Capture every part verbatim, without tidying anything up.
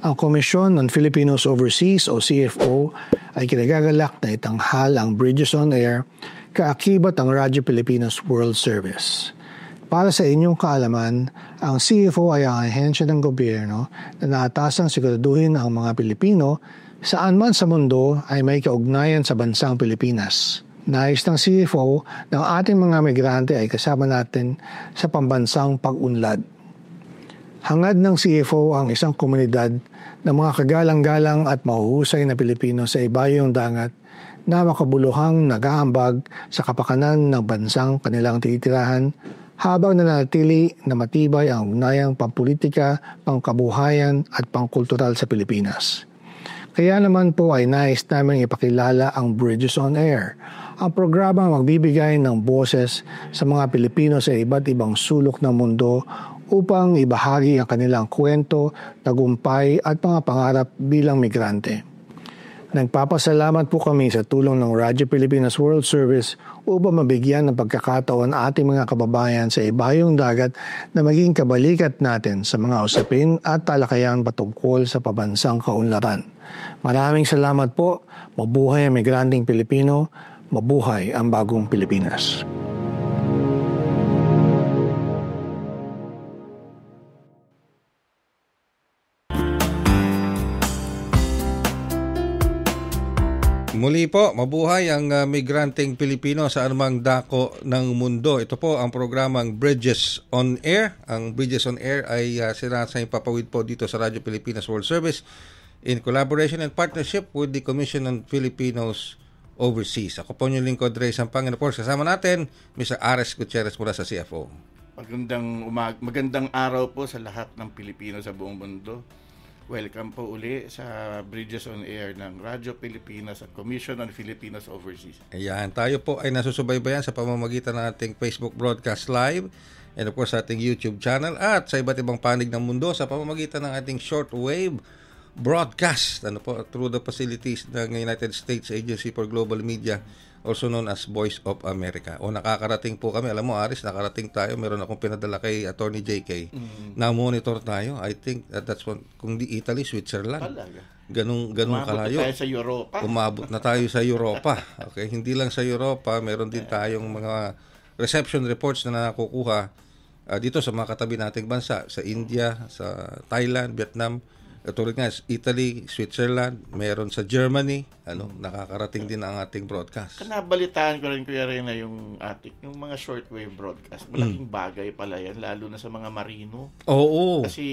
Ang Komisyon ng Filipinos Overseas o C F O ay kinagagalak na itanghal ang Bridges on Air kaakibat ang Radyo Pilipinas World Service. Para sa inyong kaalaman, ang C F O ay ang ahensya ng gobyerno na naatasang siguraduhin ang mga Pilipino saan man sa mundo ay may kaugnayan sa bansang Pilipinas. Nais ng C F O ng ating mga migrante ay kasama natin sa pambansang pag-unlad. Hangad ng C F O ang isang komunidad ng mga kagalang-galang at mahuhusay na Pilipino sa ibayong dagat na makabuluhang nag-aambag sa kapakanan ng bansang kanilang titirahan habang nananatili na matibay ang ugnayang pampolitika, pangkabuhayan at pangkultural sa Pilipinas. Kaya naman po ay nais namin ipakilala ang Bridges on Air, ang programang magbibigay ng boses sa mga Pilipino sa iba't ibang sulok ng mundo upang ibahagi ang kanilang kwento, tagumpay at mga pangarap bilang migrante. Nagpapasalamat po kami sa tulong ng Radyo Pilipinas World Service upang mabigyan ng pagkakataon ating mga kababayan sa ibayong dagat na maging kabalikat natin sa mga usapin at talakayan patungkol sa pabansang kaunlaran. Maraming salamat po. Mabuhay ang migranteng Pilipino. Mabuhay ang bagong Pilipinas. Muli po, mabuhay ang uh, migranteng Pilipino sa anumang dako ng mundo. Ito po ang programang Bridges on Air. Ang Bridges on Air ay uh, sinasayang papawid po dito sa Radyo Pilipinas World Service in collaboration and partnership with the Commission on Filipinos Overseas. Ako po yung lingkod, Ray Sampang. And of course, kasama natin, Mister Ares Gutierrez mula sa C F O. Magandang, umag- magandang araw po sa lahat ng Pilipino sa buong mundo. Welcome po uli sa Bridges on Air ng Radyo Pilipinas at Commission on Filipinos Overseas. Ayan, tayo po ay nasusubaybayan sa pamamagitan ng ating Facebook broadcast live and of course sa ating YouTube channel at sa iba't ibang panig ng mundo sa pamamagitan ng ating shortwave broadcast ano po, through the facilities ng United States Agency for Global Media, also known as Voice of America. O nakakarating po kami, alam mo Aris, nakarating tayo, meron akong pinadala kay Attorney J K. Mm-hmm. Na-monitor tayo. I think that that's one, kung di Italy, Switzerland. Talaga. Ganung ganung Umabot kalayo. Na tayo sa Europa. Umabot na tayo sa Europa. Okay, hindi lang sa Europa, meron din tayong mga reception reports na nakukuha uh, dito sa mga katabi nating bansa, sa India, sa Thailand, Vietnam, tulad nga, Italy, Switzerland, meron sa Germany, ano, nakakarating din ang ating broadcast. Kanabalitaan ko rin, Kuya Rena, yung ating, yung mga shortwave broadcast. Malaking mm. bagay pala yan, lalo na sa mga marino. Oo. Kasi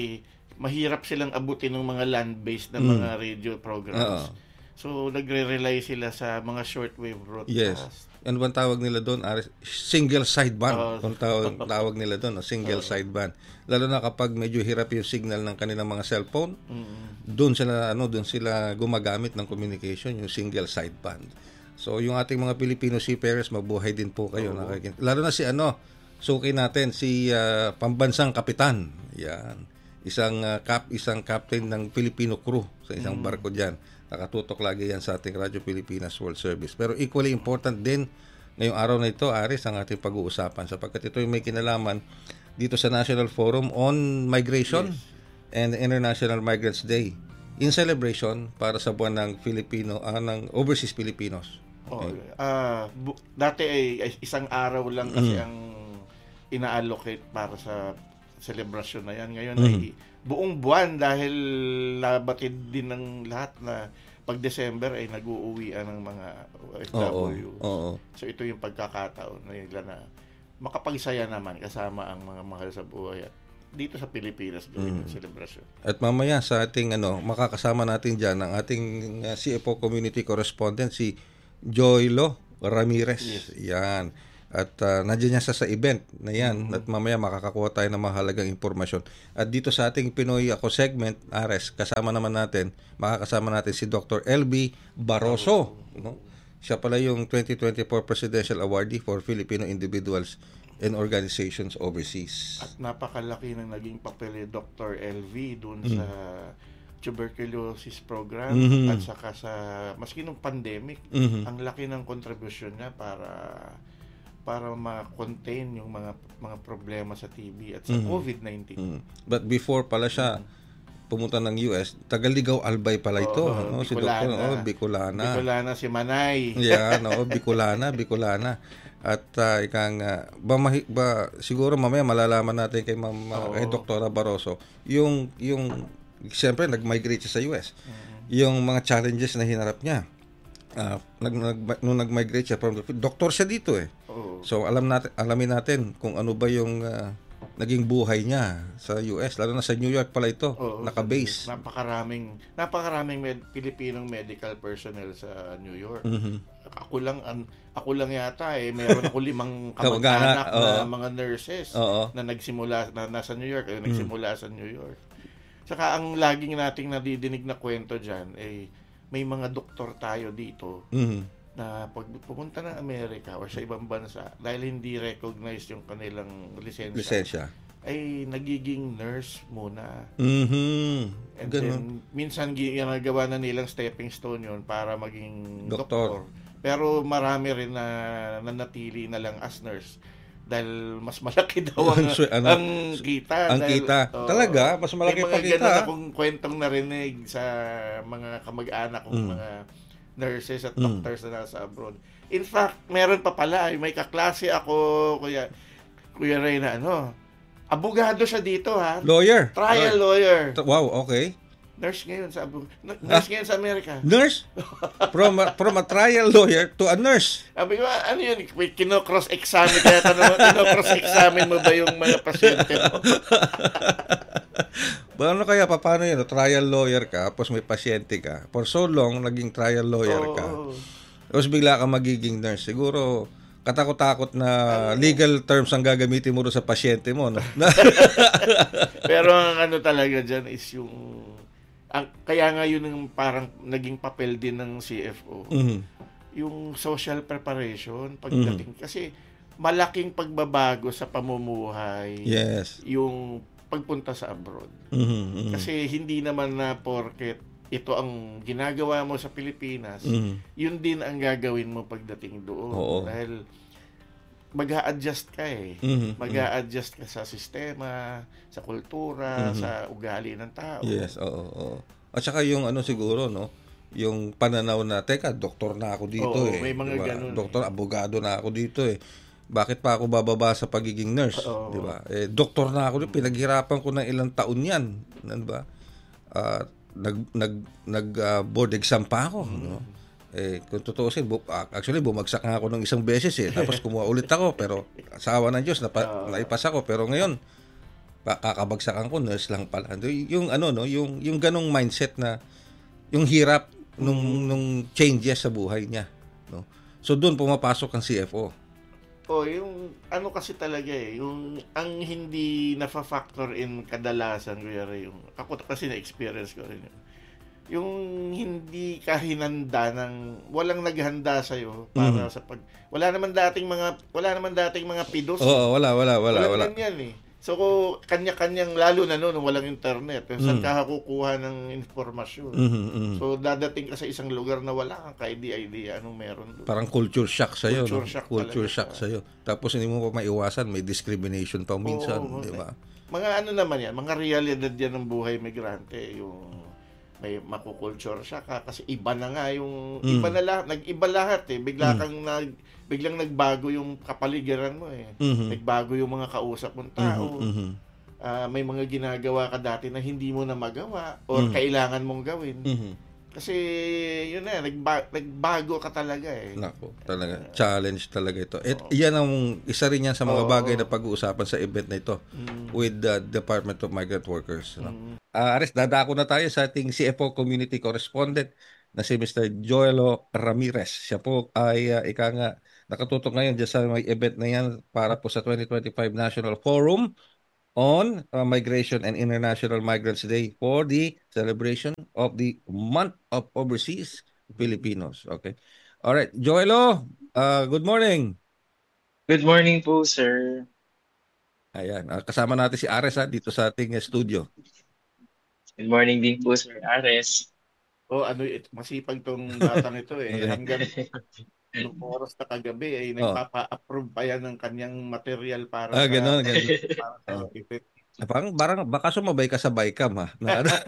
mahirap silang abutin ng mga land-based na mm. mga radio programs. Oo. So, nagre-rely sila sa mga shortwave broadcast. Yes. Ano bang tawag nila doon? Single sideband. Uh, Kung tawag, tawag nila doon, single uh, sideband. Lalo na kapag medyo hirap yung signal ng kanilang mga cellphone, mm-hmm. doon sila ano, doon sila gumagamit ng communication, yung single sideband. So, yung ating mga Filipino seafarers, mabuhay din po kayo. Uh, Nakakin- Lalo na si ano, suki natin si uh, pambansang kapitan. Yan. Isang uh, cap, isang captain ng Filipino crew sa isang mm-hmm. barko diyan. Nakatutok lagi yan sa ating Radyo Pilipinas World Service. Pero equally important din ngayong araw na ito, Aris, ang ating pag-uusapan sapagkat ito yung may kinalaman dito sa National Forum on Migration yes. and International Migrants Day in celebration para sa buwan ng Filipino, uh, ng Overseas Filipinos. Oh, okay. uh, bu- dati ay, ay isang araw lang kasi mm. ang ina-allocate para sa celebration na yan. Ngayon mm. ay buong buwan dahil nabatid din ng lahat na pag December ay nag-uuwian ng mga O F W. Oo, oo. So ito yung pagkakataon nila na makapagsaya naman kasama ang mga mahal sa buhay at dito sa Pilipinas gawin mm. ang celebration. At mamaya sa ating ano, makakasama natin diyan ang ating uh, C F O community correspondent si Joylo Ramirez. Yes. Yan. At uh, nandiyan niya sa, sa event na yan mm-hmm. at mamaya makakakuha tayo ng mahalagang impormasyon. At dito sa ating Pinoy Ako segment, Ares, kasama naman natin, makakasama natin si Doctor L B Barroso. Oh. No? Siya pala yung twenty twenty-four Presidential Awardee for Filipino Individuals and Organizations Overseas. At napakalaki ng naging papel ni Doctor L V dun mm-hmm. sa tuberculosis program mm-hmm. at saka sa, maski nung pandemic, mm-hmm. ang laki ng contribution niya para para ma-contain yung mga mga problema sa T B at sa mm-hmm. COVID nineteen. Mm-hmm. But before pala siya, mm-hmm. pumunta ng U S, Tagaligaw Albay pala ito, Oo, no? Si Doktor, Bicolana. oh, Bicolana. Bicolana si Manay. Yeah, no, Bicolana, Bicolana. At uh, ikang uh, ba, mahi- ba siguro mamaya malalaman natin kay Ma'am uh, kay Oo. Doktora Barroso yung yung siyempre nag-migrate siya sa U S. Mhm. Yung mga challenges na hinarap niya. Uh, nag, nag nung nag-migrate siya from the doktor siya dito eh. Oo. So alam natin alamin natin kung ano ba yung uh, naging buhay niya sa U S, lalo na sa New York pala ito, Oo, naka-base. Napakaraming napakaraming med- Pilipinong medical personnel sa New York. Mhm. Ako lang an, ako lang yata eh meron ako limang Kamag-anak, kamag-anak na oo. mga nurses Oo. na nagsimula na nasa New York, eh, Mm. nagsimula sa New York. Saka ang laging nating nadidinig na kwento diyan eh may mga doktor tayo dito Mhm. na pag pumunta ng Amerika o sa ibang bansa dahil hindi recognized yung kanilang lisensya, Lisensya. ay nagiging nurse muna. Mhm. And Ganun. then, minsan ginagawa na nilang stepping stone yun para maging Doktor. doktor. Pero marami rin na nanatili na lang as nurse dahil mas malaki daw ang, So, ano, ang kita. ang dahil, kita. oo, Talaga? Mas malaki may pa mga kita, ganun ah. akong kwentong narinig sa mga kamag-anak kong Mm. mga nurses at Mm. doctors na nasa abroad. In fact, meron pa pala, may kaklase ako, Kuya, Kuya Ray, na ano, abogado siya dito ha. Lawyer. Trial lawyer. Wow, okay. Nurse ngayon sa Abu nurse ngayon sa Amerika. Nurse? From a, from a trial lawyer to a nurse. Sabi ko, ano yun? Wait, kino-cross-examine kaya tanong, kino-cross-examine mo ba yung mga pasyente mo? Ba, ano kaya, pa- paano yun? Trial lawyer ka, tapos may pasyente ka. For so long, naging trial lawyer ka. Oo. Tapos bigla ka magiging nurse. Siguro, katakot-takot na legal terms ang gagamitin mo doon sa pasyente mo. No? Pero ang ano talaga dyan is yung ang, kaya nga yun yung parang naging papel din ng C F O. Mhm. Yung social preparation pagdating. Kasi malaking pagbabago sa pamumuhay Yes. yung pagpunta sa abroad. Mhm, mhm. Kasi hindi naman na porket ito ang ginagawa mo sa Pilipinas, Mhm. yun din ang gagawin mo pagdating doon. Oo. Dahil mag-a-adjust ka eh. Mhm, Mag-a-adjust ka sa sistema, sa kultura, Mhm. sa ugali ng tao. Yes, oo, oo. At saka yung ano siguro, no? Yung pananaw na, teka, doktor na ako dito Oo, eh. may mga Diba? ganun eh. Doktor, abogado na ako dito eh. Bakit pa ako bababa sa pagiging nurse? Oo. Di ba? Eh, doktor na ako dito. Pinaghirapan ko ng ilang taon yan. Di ba? Ah, nag, nag, nag ah, board exam pa ako. No? Eh, kung tutuusin, bu- ah, actually, bumagsak nga ako ng isang beses eh. Tapos kumuha ulit ako. Pero sa awa ng Diyos, napa, naipasa ko. Pero ngayon, pa- kakabagsakan ko, nurse lang pala. Yung ano, no? Yung, yung ganong mindset na, yung hirap nung, nung changes sa buhay niya. No? So, doon pumapasok ang C F O. O, yung ano kasi talaga eh, yung ang hindi nafa-factor in kadalasan, Kuya Ray, yung ako kasi na-experience ko rin yun. Yung hindi ka hinanda ng walang naghanda sa iyo para Mhm. sa pag wala naman dating mga wala naman dating mga pidos. Oo, wala, wala, wala, Walang wala. ganyan eh. So, kung kanya-kanyang, lalo na noon, walang internet. Saan Mm. ka kukuha ng informasyon? Mhm, mhm. So, dadating ka sa isang lugar na wala kang ka-idea anong meron doon. Parang culture shock sa'yo. Culture no? shock Culture talaga shock siya. sa'yo. Tapos hindi mo pa maiwasan, may discrimination pa minsan. Oo, Di ba? Mga ano naman yan, mga realidad yan ng buhay migrante. Yung may makukulture siya ka kasi iba na nga yung Mm. iba na lahat, nag-iba lahat eh. Bigla Mm. kang nag biglang nagbago yung kapaligiran mo eh. Mhm. Nagbago yung mga kausap mong tao. Mhm, mhm. Ah, may mga ginagawa ka dati na hindi mo na magawa or Mm. kailangan mong gawin. Mhm. Kasi yun na, nagba- nagbago ka talaga eh. Nako, talaga. Challenge talaga ito. At yan ang isa rin yan sa mga Oo. bagay na pag-uusapan sa event na ito Mm. with the Department of Migrant Workers. No? Mm. Ah, Ares, dadako na tayo sa ating C F O Community Correspondent na si Mister Joelo Ramirez. Siya po ay uh, ika nga nakatutok ngayon dyan sa may event na yan para po sa twenty twenty-five National Forum on uh, Migration and International Migrants Day for the celebration of the Month of Overseas Filipinos. Okay. All right. Joelo, uh, good morning. Good morning po, sir. Ayan. Uh, kasama natin si Ares ha, dito sa ating uh, studio. Good morning din po, Sir Ares. Oh, ano it, masipag tong batang ito eh. Hanggang nung oras na kagabi ay Oh. nagpapa-approve pa yan ng kanyang material para Ah, sa ganun, ganun. para sa Oh. effect. Parang, parang baka sumabay ka sa Bicam ha. Na, ano?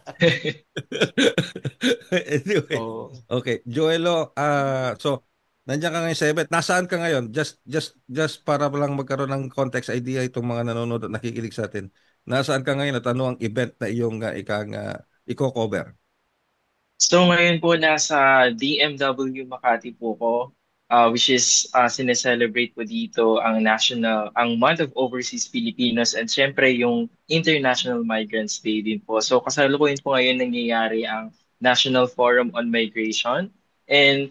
Anyway, Oo. okay. Joelo, ah so, nandiyan ka ngayon sa event. Nasaan ka ngayon? Just, just, just para lang magkaroon ng context idea itong mga nanonood at nakikinig sa atin. Nasaan ka ngayon at ano ang event na iyong uh, ikang uh, i-cover? So ngayon po nasa D M W Makati po ko, uh, which is uh, sineselebrate po dito ang national, ang Month of Overseas Filipinos and syempre yung International Migrants Day din po. So kasalukuyan po ngayon nangyayari ang National Forum on Migration and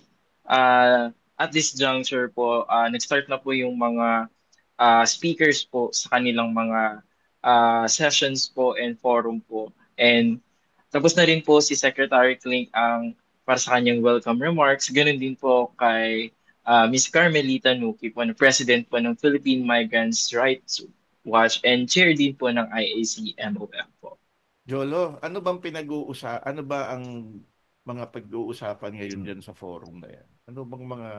uh, at this juncture po, uh, nag-start na po yung mga uh, speakers po sa kanilang mga uh, sessions po and forum po. And tapos na rin po si Secretary Clink ang para sa kanyang welcome remarks. Ganun din po kay uh, Miss Carmelita Nuki po, na President po ng Philippine Migrants' Rights Watch and Chair din po ng I A C M O F po. Jolo, ano bang pinag-uusapan? Ano ba ang mga pag-uusapan ngayon dyan sa forum na yan? Ano bang mga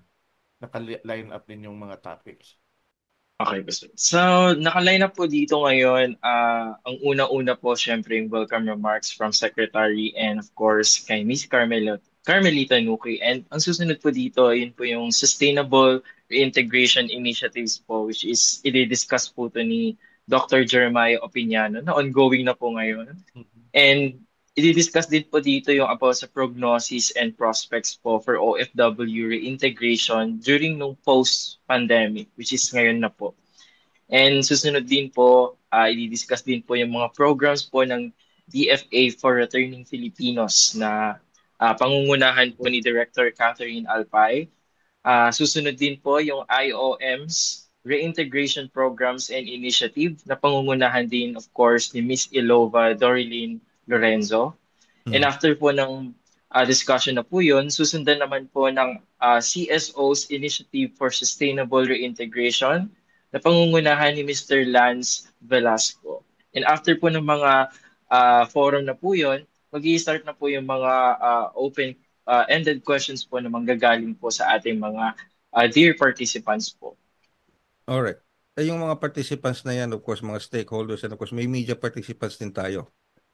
naka-line up ninyong mga topics? Okay po, sir. So, nakaline up po dito ngayon, ah, ang una-una po, syempre, yung welcome remarks from Secretary and of course, kay Miss Carmelo, Carmelita Nuki. And ang susunod po dito, yun po yung Sustainable Reintegration Initiatives po, which is, i-discuss po to ni Doctor Jeremiah Opiniano, na ongoing na po ngayon. And i-discuss din po dito yung about sa prognosis and prospects po for O F W reintegration during nung post-pandemic, which is ngayon na po. And susunod din po, uh, i-discuss din po yung mga programs po ng D F A for Returning Filipinos na uh, pangungunahan po ni Director Catherine Alpay. Uh, susunod din po yung I O M's Reintegration Programs and Initiative na pangungunahan din, of course, ni Miss Ilova Dorilyn Lorenzo. Hmm. And after po ng uh, discussion na po yun, susundan naman po ng uh, C S O's Initiative for Sustainable Reintegration na pangungunahan ni Mister Lance Velasco. And after po ng mga uh, forum na po yun, mag-i-start na po yung mga uh, open-ended uh, questions po na manggagaling po sa ating mga uh, dear participants po. Alright. Eh, yung mga participants na yan, of course, mga stakeholders, and of course, may media participants din tayo.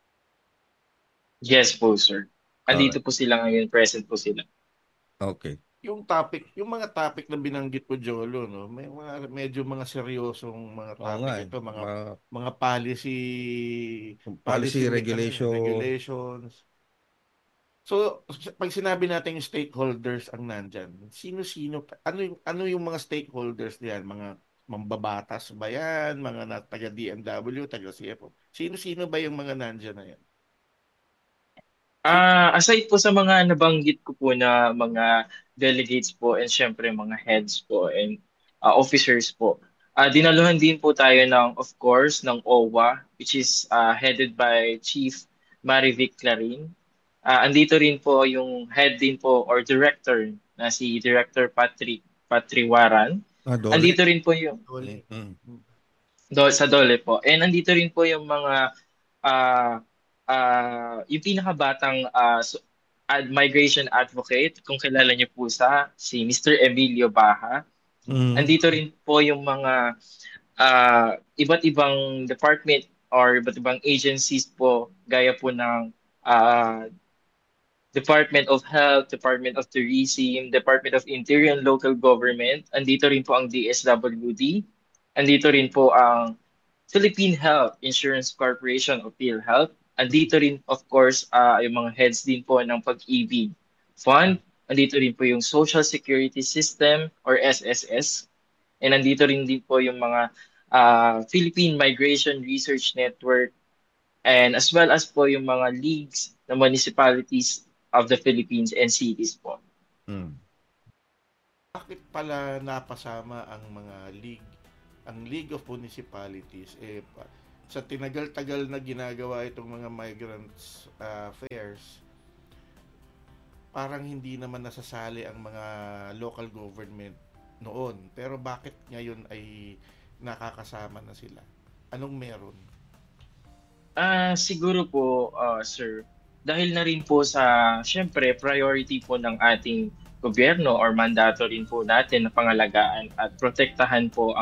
Yes po, sir. Andito Alright. po sila ngayon, present po sila. Okay. Yung topic, yung mga topic na binanggit mo, Jolo, no, may mga medyo mga seryosong mga topic Oo nga, eh. ito, mga mga, mga policy policy, policy regulation. regulations. So, pag sinabi natin yung stakeholders ang nandyan, sino-sino, ano yung, ano yung mga stakeholders diyan? Mga mambabatas ba yan? Mga na, taga D M W, taga C F O? Sino-sino ba yung mga nandyan na yan? Ah, aside po sa mga nabanggit ko po na mga delegates po and syempre mga heads po and uh, officers po. Ah, dinaluhan din po tayo ng of course ng O W A, which is uh, headed by Chief Marivic Clarin. Ah, andito rin po yung head din po or director na si Director Patrick Patriwaran. Ah, Dole. Andito rin po yung Mm. do, sa Dole po. And andito rin po yung mga ah uh, yung pinakabatang uh, so, ad migration advocate, kung kilala niyo po sa si Mister Emilio Baha. Mm. Andito rin po yung mga uh, iba't ibang department or iba't ibang agencies po, gaya po ng uh, Department of Health, Department of Tourism, Department of Interior and Local Government. Andito rin po ang D S W D. Andito rin po ang Philippine Health Insurance Corporation o PhilHealth. Andito rin, of course, uh, yung mga heads din po ng Pag-ibig Fund. Andito rin po yung Social Security System or S S S. And andito rin din po yung mga uh, Philippine Migration Research Network and as well as po yung mga leagues ng municipalities of the Philippines and cities po. Hmm. Bakit pala napasama ang mga league, ang League of Municipalities, eh, sa tinagal-tagal na ginagawa itong mga migrants uh, fairs, parang hindi naman nasasali ang mga local government noon. Pero bakit ngayon ay nakakasama na sila? Anong meron? Ah, uh, siguro po, uh, sir, dahil na rin po sa, syempre, priority po ng ating gobyerno or mandato rin po natin na pangalagaan at protektahan po ang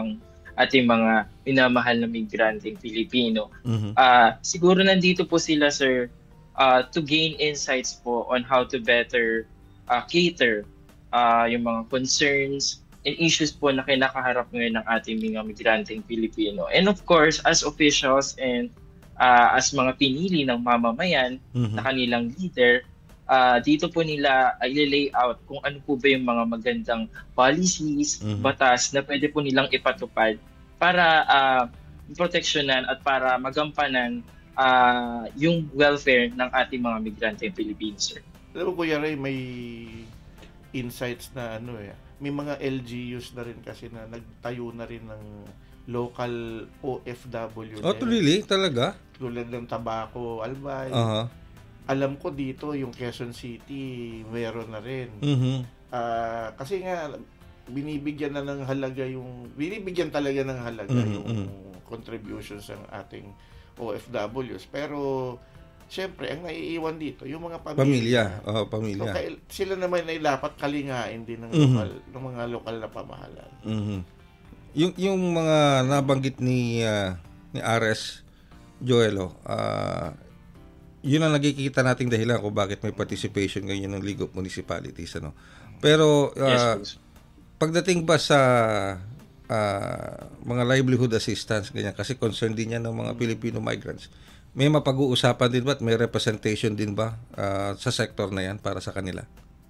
ating mga minamahal na migranteng Pilipino. Mhm. Ah, siguro nandito po sila, sir, uh, to gain insights po on how to better uh, cater uh, yung mga concerns and issues po na kinakaharap ngayon ng ating mga migranteng Pilipino. And of course, as officials and uh, as mga pinili ng mamamayan Mhm. na kanilang leader, uh, dito po nila i-lay out kung ano po ba yung mga magandang policies, Mhm. batas na pwede po nilang ipatupad para uh, proteksyonan at para magampanan uh, yung welfare ng ating mga migranteng Pilipino, sir. Alam mo, Kuya Ray, may insights na ano eh. May mga L G Us na rin kasi na nagtayo na rin ng local O F W. Oh, na really? Talaga? tulad ng Tabaco, Albay. Aha. Alam ko dito, yung Quezon City, meron na rin. Mhm. Ah, kasi nga, binibigyan na ng halaga yung, binibigyan talaga ng halaga Mhm, yung mhm. contributions ng ating O F Ws. Pero, syempre, ang naiiwan dito, yung mga pamilya. Pamilya. Oh, So, pamilya. kail- sila naman ay dapat kalingain din ng, Mhm. lokal, ng mga lokal na pamahalaan. Mhm. Yung yung mga nabanggit ni ah, ni R S Joelo, ah yun ang nakikita nating dahilan kung bakit may participation ngayon ng League of Municipalities, ano. Pero Yes, ah, please. pagdating ba sa ah, mga livelihood assistance ganyan, kasi concern din yan ng mga Filipino migrants, may mapag-uusapan din ba at may representation din ba ah, sa sector na yan para sa kanila?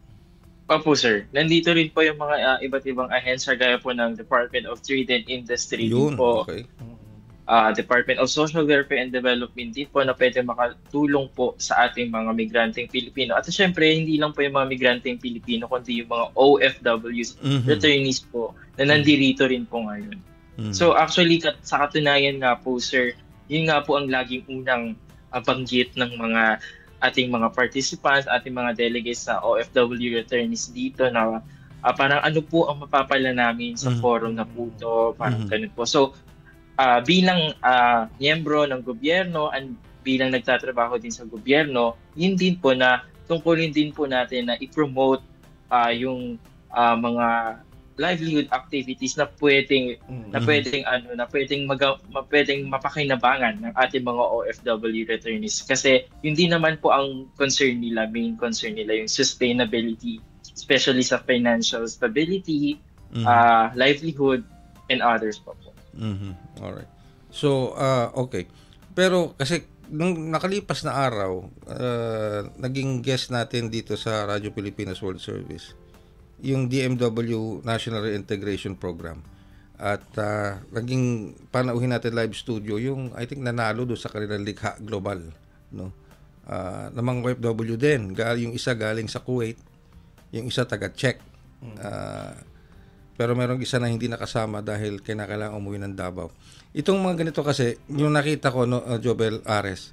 Opo, sir. Nandito rin po yung mga uh, iba't ibang ahensya gaya po ng Department of Trade and Industry din Yun, po, okay. uh, Department of Social Welfare and Development din po na pwede makatulong po sa ating mga migranteng Pilipino. At syempre, hindi lang po yung mga migranteng Pilipino, kundi yung mga O F Ws, Mhm. returnees po, na nandirito rin po ngayon. Mhm. So actually, kat- sa katunayan nga po, sir, yun nga po ang laging unang uh, banggit ng mga ating mga participants, ating mga delegates sa O F W returnees dito na uh, parang ano po ang mapapala namin sa Mhm. forum na po to, parang Mhm. ganun po. So, uh, bilang uh, miyembro ng gobyerno and bilang nagtatrabaho din sa gobyerno, yun din po na tungkulin din po natin na i-promote uh, yung uh, mga livelihood activities na pwedeng Mm. na pwedeng ano na pwedeng maga, ma, pwedeng mapakinabangan ng ating mga O F W returnees kasi hindi naman po ang concern nila, main concern nila yung sustainability, especially sa financial stability, Mhm. uh, livelihood, and others pa po. Mhm. Alright. So, ah okay. Pero kasi nung nakalipas na araw, ah, naging guest natin dito sa Radyo Pilipinas World Service yung D M W National Reintegration Program. At ah, naging panauhin natin live studio yung I think nanalo do sa kanilang likha global, no. Ah, namang O F W din. Gal yung isa galing sa Kuwait, yung isa taga Czech. Ah, pero merong isa na hindi nakasama dahil kinakailangan umuwi ng Davao. Itong mga ganito kasi, yung nakita ko, no, uh, Jobel Ares,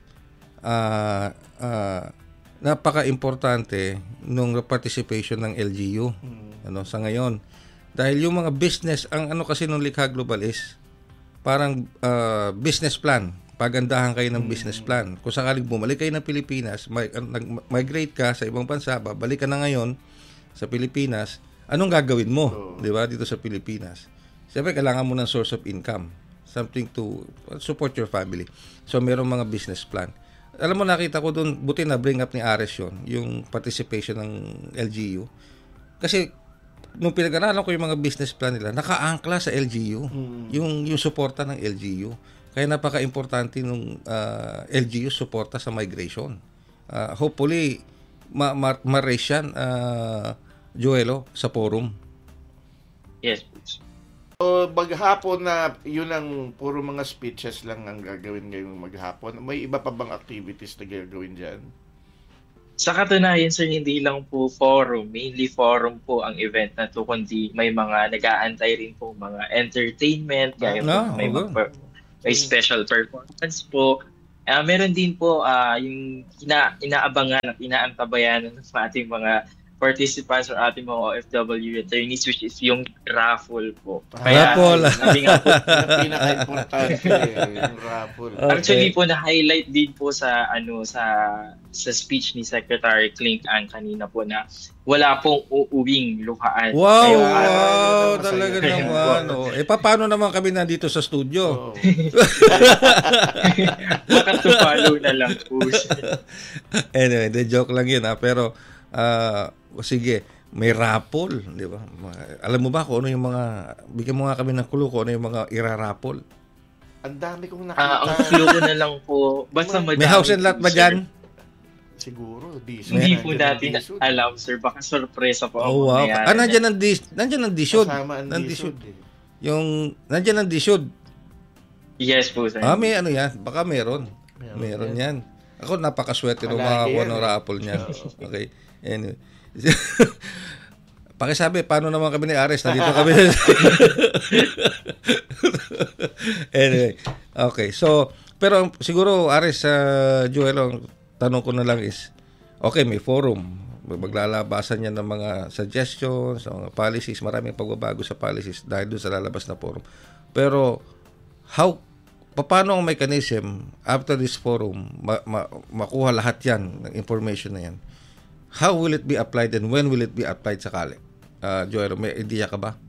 ah ah, napaka-importante nung participation ng L G U ano, sa ngayon. Dahil yung mga business, ang ano kasi nung Likha Global is, parang ah, business plan. Pagandahan kayo ng business plan. Kung sakaling bumalik kayo ng Pilipinas, may, nag-migrate ka sa ibang bansa, babalik ka na ngayon sa Pilipinas, anong gagawin mo, Oh. di ba, dito sa Pilipinas? Siyempre, kailangan mo ng source of income. Something to support your family. So, merong mga business plan. Alam mo, nakita ko doon, buti na bring up ni Ares yun, yung participation ng L G U. Kasi, nung pinag-aralan ko yung mga business plan nila, naka-angkla sa L G U. Yung, yung suporta ng L G U. Kaya napaka-importante nung ah, L G U suporta sa migration. Ah, hopefully, ma- ma- ma-raise yan, ah, Joelo, sa forum. Yes, please. So, maghapon na yun ang puro mga speeches lang ang gagawin ngayong maghapon. May iba pa bang activities na gagawin dyan? Sa katunayan, sir, hindi lang po forum, mainly forum po ang event na to, kundi may mga nag-aantay rin po mga entertainment, gaya po, Ah, may, okay. mga per- may special performance po. Ah, meron din po ah, yung ina inaabangan at inaantabayan ng ating mga participants or ating mga O F W attorneys, which is yung raffle po. Raffle. Sabi nga po, Yung pinaka-importante, yung raffle. Okay. actually po na-highlight din po sa ano sa sa speech ni Secretary Clink Ang kanina po na wala pong uuwing luhaan. Wow, Ngayong wow, araw. talaga Masaya. naman. Oh. Eh, paano naman kami nandito sa studio? Oo. Baka to follow na lang po. Anyway, the joke lang yun ha. Pero, ah, sige, may raffle, di ba? Ma- Alam mo ba kung ano yung mga, bigyan mo nga kami ng clue kung ano yung mga iraraffle. Ang dami kong Ah, ang nakita. clue ko na lang po. Basta May madami house and lot po, ba sir. dyan? Siguro, disod. Hindi po Nandiyan ang natin disod. alam, sir. Baka sorpresa po. ang Oh, wow. mangyayari. Ah, nandiyan ang dis, nandiyan ang disod. Kasama ang Nandisod. disod. Eh. Yung, nandiyan ang disod. Yes po, sir. Ah, may ano yan? Baka meron. Meron Meron yan. Ako napakaswerte nung Palagi makakuha yan, ng eh. raffle niya. Okay. Anyway. Pakisabi, paano naman kami ni Ares? Nandito kami. Anyway. Okay. So, pero siguro, Ares, uh, Joel, ang tanong ko na lang is, okay, may forum. Maglalabasan niya ng mga suggestions, ng mga policies, maraming pagbabago sa policies dahil doon sa lalabas na forum. Pero, how, paano ang mechanism after this forum, ma- ma- makuha lahat yan, ng information na yan? How will it be applied and when will it be applied sa Kali? Uh, Joel, may idea ka ba?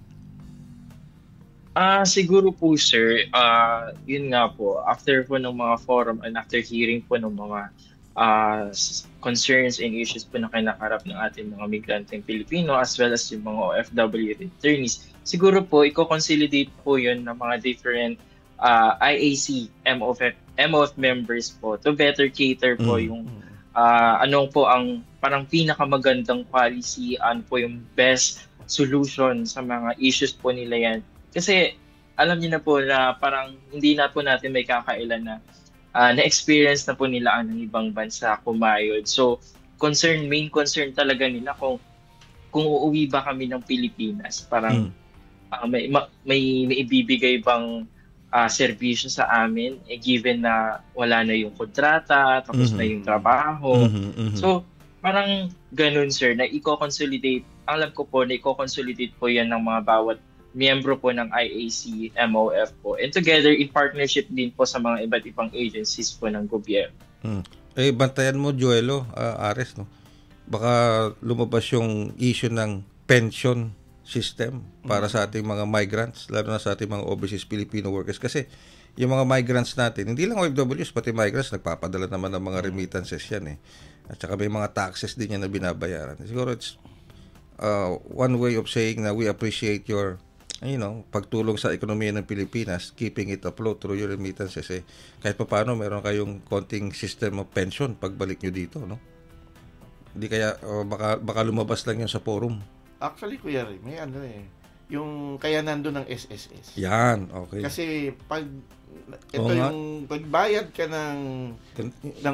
Ah, siguro po, sir, ah yun nga po, after po ng mga forum and after hearing po ng mga ah, s- concerns and issues po na kinakarap ng ating mga migranteng Pilipino as well as yung mga O F W attorneys, siguro po, i-consolidate po yun ng mga different ah, I A C, M O F, M O F members po to better cater po Mm. yung ah ano po ang parang pinakamagandang policy, ano po yung best solution sa mga issues po nila yan. Kasi alam niyo na po na parang hindi na po natin may kakailan na ah, na-experience na po nila ang ng ibang bansa kumayod. So, concern, main concern talaga nila kung kung uuwi ba kami ng Pilipinas. Parang Mm. ah, may, ma- may, may ibibigay bang ah, serbisyo sa amin eh, given na wala na yung kontrata, tapos na Mhm. yung trabaho. Mhm, mhm. So, parang ganun, sir, na i-consolidate. Alam ko po na i-consolidate po yan ng mga bawat miyembro po ng I A C, M O F po. And together, in partnership din po sa mga iba't ibang agencies po ng gobyerno. Mm. Eh, bantayan mo, Joelo, ah, Ares, no? Baka lumabas yung issue ng pension system para sa ating mga migrants, lalo na sa ating mga overseas Filipino workers. Kasi yung mga migrants natin, hindi lang O F Ws, pati migrants, nagpapadala naman ng mga remittances yan eh. At saka may mga taxes din yan na binabayaran. Siguro it's uh, one way of saying na we appreciate your you know, pagtulong sa ekonomiya ng Pilipinas, keeping it afloat through your remittances eh. Kahit pa paano, meron kayong konting system of pension pagbalik nyo dito, no? Hindi kaya, uh, baka, baka lumabas lang yun sa forum. Actually, Kuya Ray, may ano eh. Yung kaya nando ng S S S. Yan, okay. Kasi pag ito Oo nga. yung pagbayad ka ng Gan- ng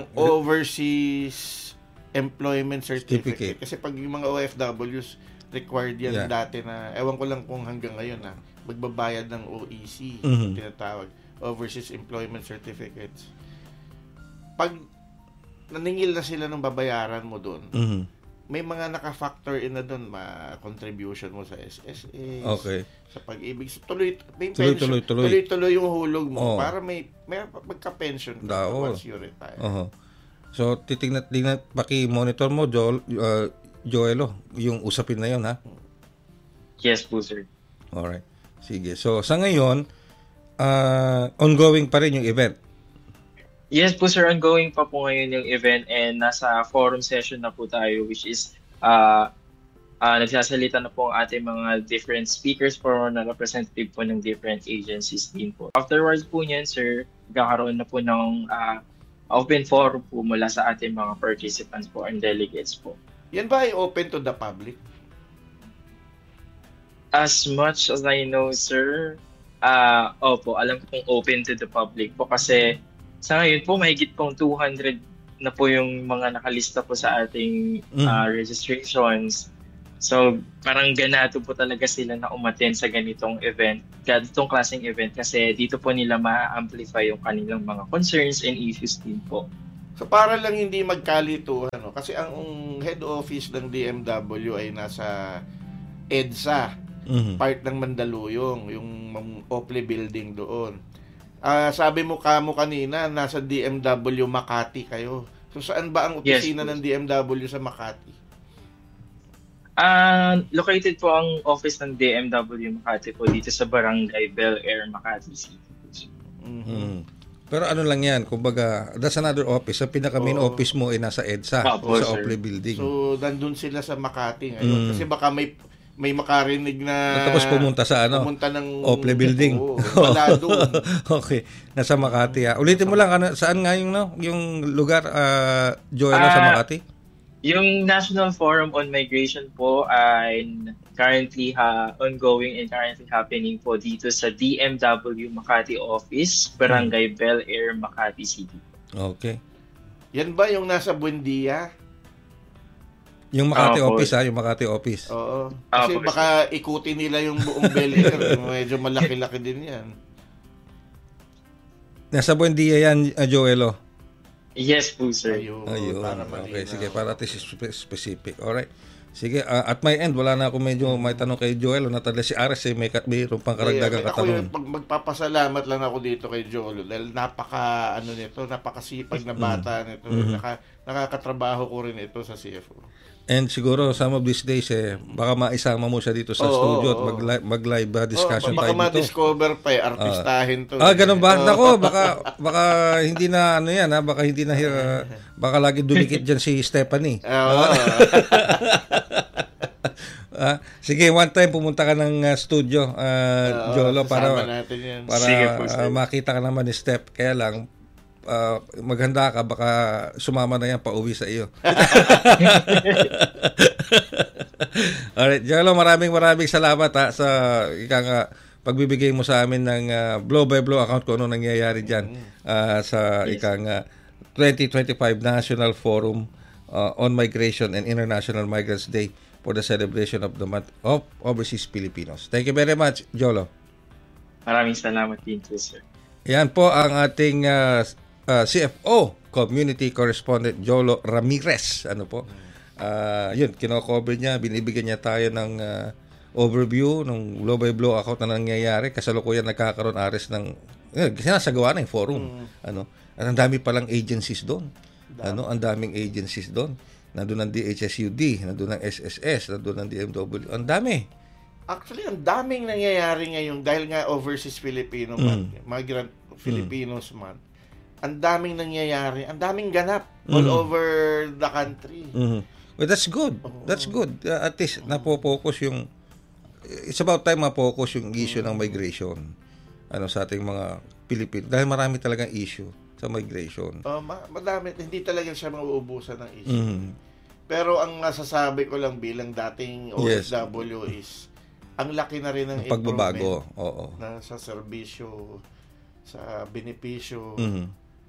overseas employment Certificate. certificate. Kasi pag yung mga O F Ws required yan Yeah. dati na ewan ko lang kung hanggang ngayon na magbabayad ng O E C, Mhm. tinatawag overseas employment certificates. Pag naningil na sila ng babayaran mo doon, Mhm. may mga naka-factor in na doon, ma-contribution mo sa S S S, Okay. sa pag-ibig. So, tuloy, may Tuloy, pension, tuloy, tuloy. tuloy-tuloy yung hulog mo Oo. para may, may magka-pension ka Oo. once you retire. Oho. So, titingnan, tingnan, paki-monitor mo, Joel, uh, Joelo, yung usapin na yun, ha? Yes po, sir. Alright. Sige. So, sa ngayon, uh, ongoing pa rin yung event. Yes po, sir. Ongoing pa po ngayon yung event and nasa forum session na po tayo, which is uh, uh, nagsasalita na po ang ating mga different speakers po na representative po ng different agencies din po. Afterwards po niyan, sir, magkakaroon na po ng uh, open forum po mula sa ating mga participants po and delegates po. Yan ba ay open to the public? As much as I know, sir, ah opo, alam ko pong open to the public po kasi sa ngayon po mahigit pong two hundred na po yung mga nakalista po sa ating Mm. ah, registrations. So, parang ganado po talaga sila na umattend sa ganitong event, ganitong klaseng event kasi dito po nila ma-amplify yung kanilang mga concerns and issues din po. So para lang hindi magkalituhan, no? Kasi ang head office ng D M W ay nasa EDSA, Mhm. part ng Mandaluyong, yung Ople building doon. Ah, sabi mo kamo kanina nasa D M W Makati kayo. So saan ba ang opisina Yes, ng D M W sa Makati? Ah, located po ang office ng D M W Makati po dito sa Barangay Bel Air, Makati City. Mhm. Pero ano lang yan, kumbaga, that's another office. Ang pinaka-main Oo. office mo ay nasa EDSA, Opo, o sa sir. Ople Building. So nandun sila sa Makati ngayon Mm. kasi baka may may makarinig na Tapos pumunta sa ano? pumunta ng Ople Building. Oo, wala doon. Okay, nasa Makati. Ah. Ulitin mo lang, ano, saan nga yung, no, yung lugar, uh, Joella, sa Ah, Makati? Yung National Forum on Migration po ay currently ha, ongoing and currently happening po dito sa D M W Makati office, Barangay Bel Air, Makati City. Okay. Yan ba yung nasa Buendia? Yung Makati Opo. office, ha? Yung Makati office. Oo. Ah, Kasi po, baka ikutin nila yung buong Bel Air. Medyo malaki-laki din yan. Nasa Buendia yan, uh, Joelo. Yes po, sir. Ayun. Ayun. para Okay, malinaw. sige, para at least spe- specific. Alright. Sige, uh, at my end, wala na ako medyo may tanong kay Joel. Natala si Ares, eh, may, kat- mayroon pang karagdagang Kaya, ako yung katanungan. pag magpapasalamat lang ako dito kay Jolo dahil napaka ano nito, napakasipag na bata nito. Naka, nakakatrabaho ko rin ito sa C F O. And siguro, some of these days, eh, baka maisama mo siya dito sa Oo, studio at oo. mag-live, mag-live uh, discussion oh, baka tayo dito. ma-discover pa eh, artistahin to. Ah, ganun ba? Oo. Nako, baka baka hindi na ano yan, ha? Baka hindi na uh, baka lagi dumikit diyan si Stephanie. Oo. Ah, sige, one time pumunta ka ng uh, studio, uh, Oo, Jolo, para kasama natin yan. para Sige po, sir. uh, makita ka naman ni Steph. Kaya lang uh, maghanda ka, baka sumama na yan pauwi sa iyo. Alright, Jolo, maraming maraming salamat, ha, sa ika nga pagbibigay mo sa amin ng uh, blow by blow account kung ano nangyayari diyan uh, sa ika nga twenty twenty-five National Forum uh, on Migration and International Migrants Day for the celebration of the month of overseas Filipinos. Thank you very much, Jolo. Maraming salamat din po, sir. Yan po ang ating uh, uh, C F O, Community Correspondent Jolo Ramirez. Ano po? Uh, yun, kino-cover niya, binibigyan niya tayo ng uh, overview ng blow by blow account na nangyayari. Kasalukuyan nagkakaroon Ares ng yun, sinasagawa na yung forum. Ano? At ang dami palang agencies doon. Ano? Ang daming agencies doon. Nandun ang D H S U D, nandun ang S S S, nandun ang D M W. Ang dami. Actually, ang daming nangyayari ngayon dahil nga overseas Filipino month, migrant Filipinos month. Ang daming nangyayari, ang daming ganap all over the country. Mhm. Well, that's good. That's good. Uh, at least napo-focus yung it's about time ma-focus yung issue ng migration. Ano sa ating mga Pilipino dahil marami talagang issue sa migration. Oh, ma- madami, hindi talaga siya mauubusan ng issue. Mhm. Pero ang masasabi ko lang bilang dating O F Yes. W is ang laki na rin ng Ang pagbabago. improvement Oo. na sa serbisyo, sa benepisyo. Mhm.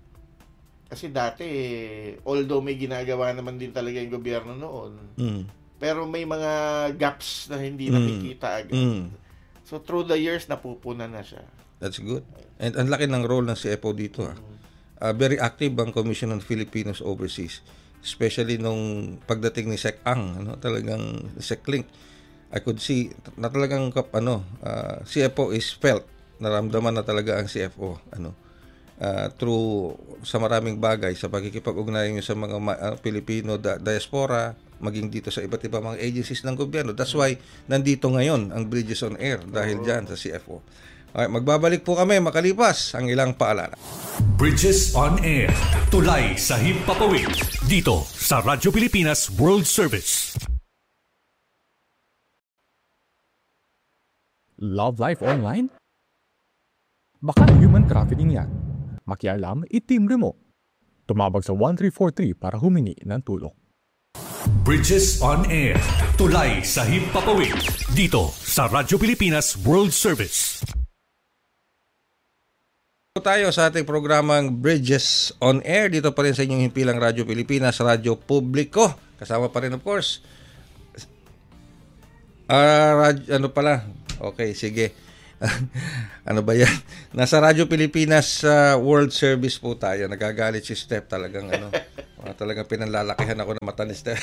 Kasi dati, although may ginagawa naman din talaga yung gobyerno noon, Mhm. pero may mga gaps na hindi Mm. nakikita agad. Mhm. So through the years, napupunan na siya. That's good. And ang laki ng role ng C F O dito. Ah. Uh, very active ang Commission on Filipinos Overseas. Especially nung pagdating ni Sec Ang, ano, talagang Sec Link. I could see na talagang kap- ano, uh, C F O is felt. Naramdaman na talaga ang C F O, ano. Uh, through sa maraming bagay sa pagkikipag-ugnayan niyo sa mga ma- uh, Pilipino da- diaspora, maging dito sa iba't ibang mga agencies ng gobyerno. That's why nandito ngayon ang Bridges on Air dahil diyan sa C F O. Okay, magbabalik po kami makalipas ang ilang paalala. Bridges on Air. Tulay sa himpapawid. Dito sa Radyo Pilipinas World Service. Love life online? Baka human trafficking yan. Makialam, itimbre mo. Tumawag sa one three four three para humingi ng tulong. Bridges on Air. Tulay sa himpapawid. Dito sa Radyo Pilipinas World Service. Tayo sa ating programang Bridges on Air dito pa rin sa inyong himpilang Radyo Pilipinas, Radyo Publiko. Kasama pa rin of course. Ah, uh, ano pala? Okay, sige. Ano ba yan? Nasa Radyo Pilipinas sa World Service po tayo. Nagagalit si Steph talagang ano. Uh, talagang pinanlalakihan ako ng mata ni Steph.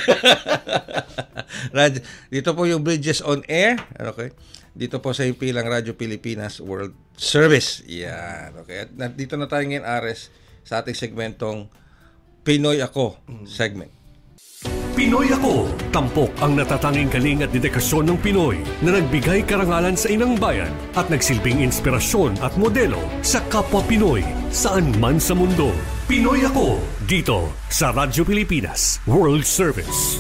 Radyo, dito po yung Bridges on Air. Okay. Dito po sa impilang Radyo Pilipinas World Service. Yan. Okay. At dito na tayo ngayon, Ares, sa ating segmentong Pinoy Ako segment. Pinoy Ako, tampok ang natatanging galing at dedikasyon ng Pinoy na nagbigay karangalan sa inang bayan at nagsilbing inspirasyon at modelo sa kapwa Pinoy saan man sa mundo. Pinoy Ako, dito sa Radyo Pilipinas World Service.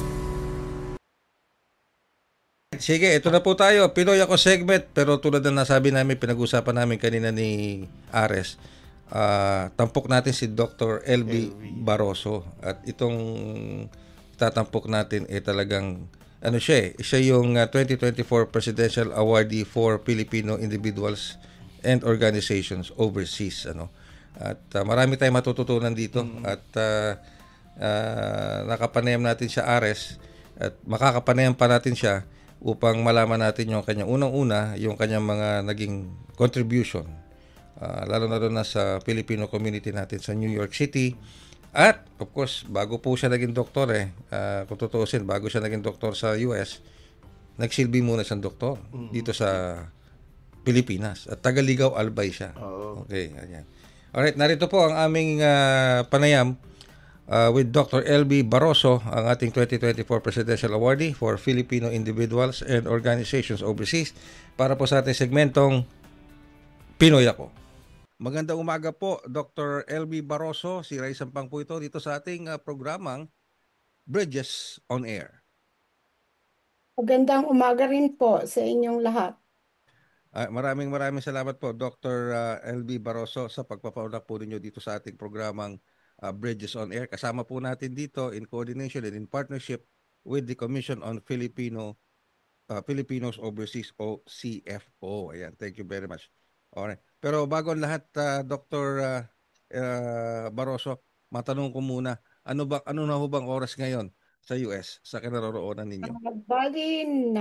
Sige, ito na po tayo. Pinoy Ako segment. Pero tulad na nasabi namin, pinag-usapan namin kanina ni Ares, uh, tampok natin si Doctor L B Baroso. At itong tatampok natin eh talagang ano siya eh, siya yung uh, twenty twenty-four Presidential Awardee for Filipino Individuals and Organizations Overseas, ano. At uh, marami tayong matututunan dito mm-hmm. at uh, uh, nakapanayam natin siya, Ares, at makakapanayam pa natin siya upang malaman natin yung kanyang unang-una, yung kanyang mga naging contribution, uh, lalo na doon na sa Filipino community natin sa New York City. At, of course, bago po siya naging doktor eh, uh, kung tutuusin, bago siya naging doktor sa U S, nagsilbi muna siyang doktor mm-hmm. dito sa Pilipinas. At Tagaligaw Albay siya. Oh. Okay, ayan. Alright, narito po ang aming uh, panayam uh, with Doctor L B Baroso, ang ating twenty twenty-four Presidential Awardee for Filipino Individuals and Organizations Overseas, para po sa ating segmentong Pinoy Ako. Magandang umaga po, Doctor L B Baroso. Si Ray Sampang po ito dito sa ating uh, programang Bridges on Air. Magandang umaga rin po sa inyong lahat. Uh, maraming maraming salamat po, Doctor Uh, L B Baroso, sa pagpapaunak po ninyo dito sa ating programang uh, Bridges on Air. Kasama po natin dito in coordination and in partnership with the Commission on Filipino uh, Filipinos Overseas, o C F O. Ayan, thank you very much. Alright. Pero bago ang lahat, uh, Doctor Uh, uh, Baroso, matanong ko muna, ano ba ano na ho bang oras ngayon sa U S sa kinaroroonan ninyo? Uh, bali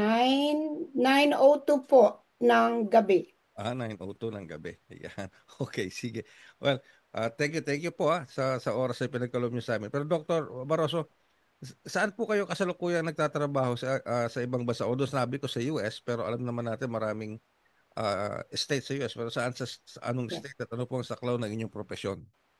nine oh two po ng gabi. Ah, nine oh two ng gabi. Ayan. Okay, sige. Well, uh, thank you, thank you po ah, sa sa oras na pinagkaloob niyo sa amin. Pero Doctor Baroso, saan po kayo kasalukuyang nagtatrabaho sa uh, sa ibang bansa? O doon sabi ko sa U S, pero alam naman natin maraming Uh, state sa U S, pero saan sa, sa anong Yeah. state at ano po ang saklaw ng inyong profesyon?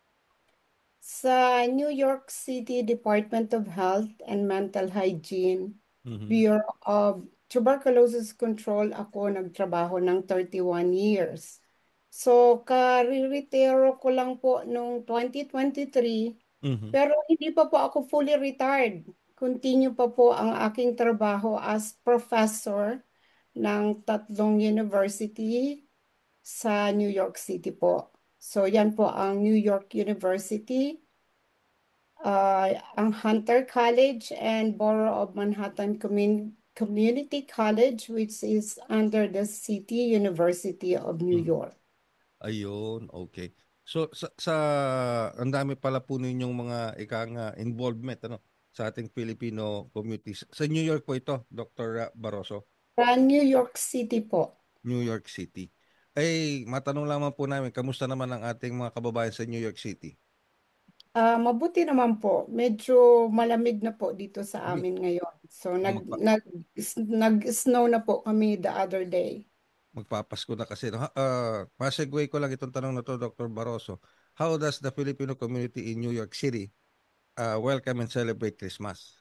Sa New York City Department of Health and Mental Hygiene, Mm-hmm. Bureau of Tuberculosis Control ako nagtrabaho ng thirty-one years. So, kariretiro ko lang po noong twenty twenty-three, Mm-hmm. pero hindi pa po ako fully retired. Continue pa po ang aking trabaho as professor ng tatlong university sa New York City po. So yan po ang New York University, uh, ang Hunter College, and Borough of Manhattan Commun- Community College, which is under the City University of New Mm. York. Ayun, okay. So sa, sa ang dami pala po ninyong mga ikang uh, involvement ano sa ating Filipino communities. Sa New York po ito, Doctor Baroso. Sa New York City po. New York City. Ay, matanong lamang po namin, kamusta naman ang ating mga kababayan sa New York City? Ah, mabuti naman po. Medyo malamig na po dito sa Hindi. amin ngayon. So nag Magpa- nag nag-snow na po kami the other day. Magpapasko na kasi. No? Uh, masegue ko lang itong tanong na to, Doctor Baroso. How does the Filipino community in New York City uh, welcome and celebrate Christmas?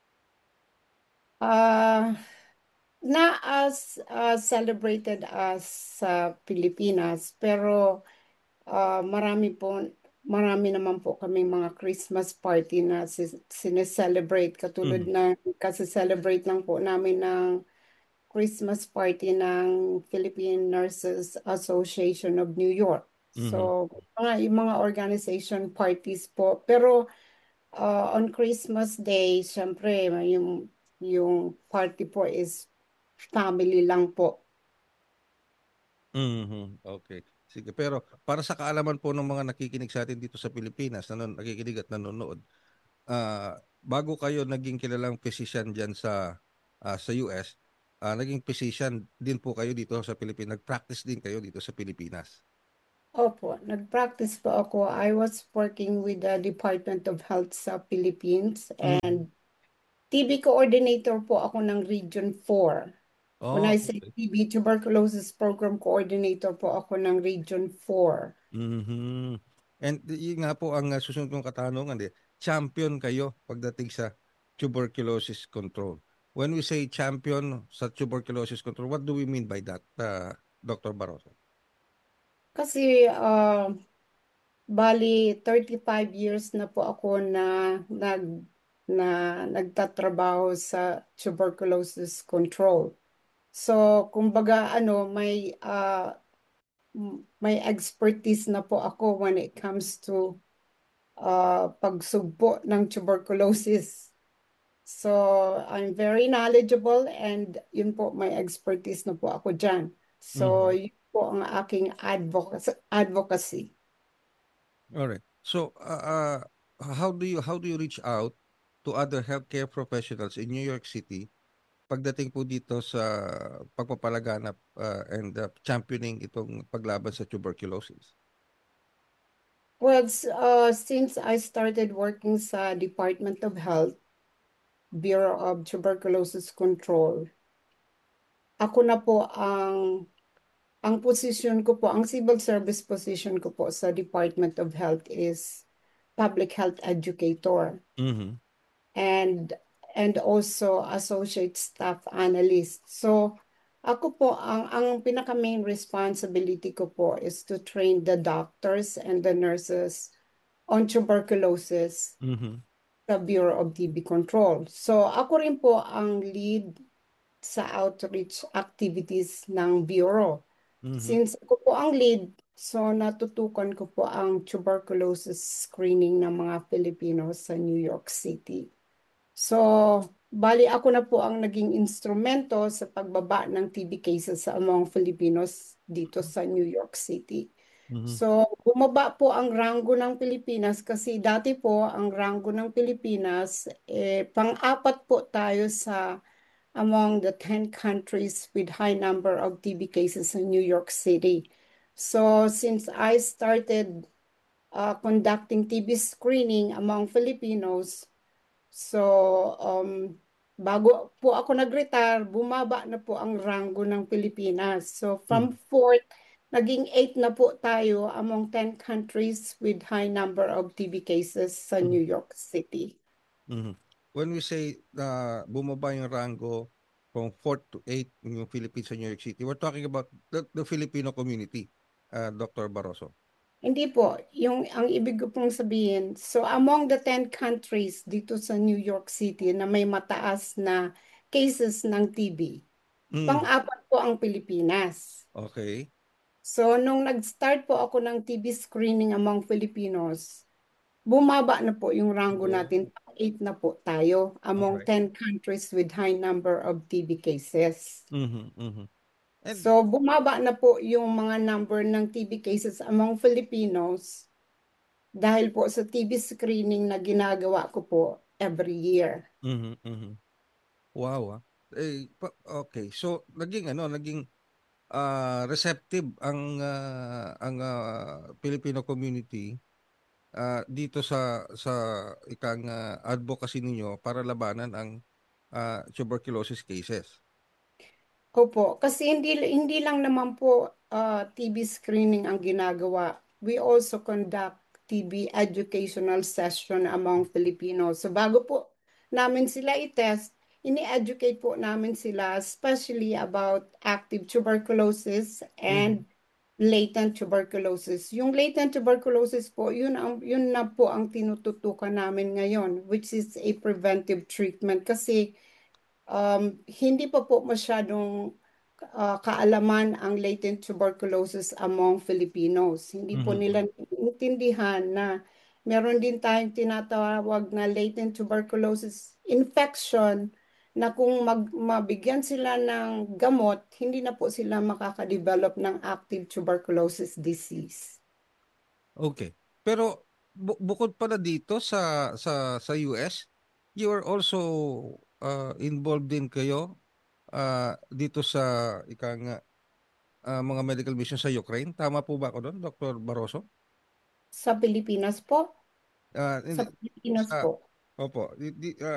Ah, na as uh, celebrated as sa Pilipinas, pero ah, marami po marami naman po kami mga Christmas party na si- sineselebrate, katulad Mhm. na kasi celebrate lang po namin ng Christmas party ng Philippine Nurses Association of New York. Mhm. So, mga, yung mga organization parties po. Pero uh, on Christmas Day, syempre, yung, yung party po is family lang po. Mhm. Okay. Sige, pero para sa kaalaman po ng mga nakikinig sa atin dito sa Pilipinas, na nakikinig at nanonood, ah, bago kayo naging kilalang physician diyan sa ah, sa U S, ah, naging physician din po kayo dito sa Pilipinas. Nag-practice din kayo dito sa Pilipinas. Opo, nag-practice po ako. I was working with the Department of Health sa Philippines Mm. and T B coordinator po ako ng Region four. When Oh, I say okay. T B, Tuberculosis Program Coordinator po ako ng Region four. Mhm. And yun nga po ang uh, susunod kong katanungan, eh. Champion kayo pagdating sa tuberculosis control. When we say champion sa tuberculosis control, what do we mean by that, uh, Doctor Barroso? Kasi uh, bali thirty-five years na po ako na nag na nagtatrabaho sa tuberculosis control. So, kumbaga ano, may uh, may expertise na po ako when it comes to uh, pagsugpo ng tuberculosis. So, I'm very knowledgeable and yun po, may expertise na po ako dyan. So, Mhm. yun po ang aking advocacy. advocacy. All right. So, uh, uh, how do you how do you reach out to other healthcare professionals in New York City pagdating po dito sa pagpapalaganap uh, and uh, championing itong paglaban sa tuberculosis? Well, s- uh, since I started working sa Department of Health, Bureau of Tuberculosis Control, ako na po ang ang position ko po, ang civil service position ko po sa Department of Health is public health educator Mhm. and and also associate staff analyst. So ako po ang ang pinaka main responsibility ko po is to train the doctors and the nurses on tuberculosis Mhm. sa Bureau of T B Control. So ako rin po ang lead sa outreach activities ng Bureau. Mhm. Since ako po ang lead, so natutukan ko po ang tuberculosis screening ng mga Filipino sa New York City. So, bali ako na po ang naging instrumento sa pagbaba ng T B cases sa among Filipinos dito sa New York City. Mhm. So, bumaba po ang ranggo ng Pilipinas kasi dati po ang ranggo ng Pilipinas, eh, pang-apat po tayo sa among the ten countries with high number of T B cases in New York City. So, since I started uh, conducting T B screening among Filipinos, so um, bago po ako nag-retire, bumaba na po ang ranggo ng Pilipinas. So, from Mhm. fourth, naging eight na po tayo among ten countries with high number of T B cases sa Mhm. New York City. Mhm. When we say na bumaba yung rango from fourth to eighth in yung Philippines sa New York City, we're talking about the, the Filipino community, uh, Doctor Barroso. Hindi po, yung ang ibig ko pong sabihin, so among the ten countries dito sa New York City na may mataas na cases ng T B, Mm. pang-apat po ang Pilipinas. Okay. So nung nag-start po ako ng T B screening among Filipinos, bumaba na po yung rango Oh, natin, eight na po tayo all among right. ten countries with high number of T B cases. Mhm. Mhm. And So bumaba na po yung mga number ng T B cases among Filipinos dahil po sa T B screening na ginagawa ko po every year. mhm. Mhm. Wow. Ah. Eh, pa- okay. So naging ano, naging ah, receptive ang ah, ang ah, Filipino community ah, dito sa sa ikang ah, advocacy ninyo para labanan ang ah, tuberculosis cases. Opo, kasi hindi hindi lang naman po uh, T B screening ang ginagawa. We also conduct T B educational session among Filipinos. So bago po namin sila i-test, ini-educate po namin sila especially about active tuberculosis Mhm. and latent tuberculosis. Yung latent tuberculosis po, yun ang yun na po ang tinututukan namin ngayon, which is a preventive treatment kasi um, hindi pa po masyadong uh, kaalaman ang latent tuberculosis among Filipinos. Hindi po Mhm. nila intindihan na meron din tayong tinatawag na latent tuberculosis infection na kung mag, mabigyan sila ng gamot, hindi na po sila makakadevelop ng active tuberculosis disease. Okay. Pero bu- bukod pala dito sa sa sa U S, you are also uh, involved din kayo ah, dito sa ika nga ah, mga medical mission sa Ukraine. Tama po ba ako doon, Doctor Barroso? Sa Pilipinas po? Ah, Sa hindi Pilipinas sa po. Opo, di, di, ah,